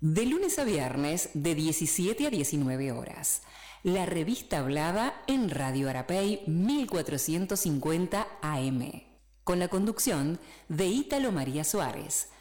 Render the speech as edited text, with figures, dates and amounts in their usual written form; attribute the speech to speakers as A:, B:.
A: De lunes a viernes, de 17 a 19 horas. La revista hablada en Radio Arapey 1450 AM. Con la conducción de Ítalo María Suárez.